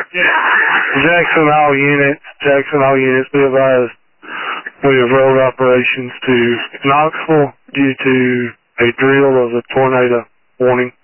Jackson Hole units, be advised. We have rolled operations to Knoxville due to a drill of the tornado warning.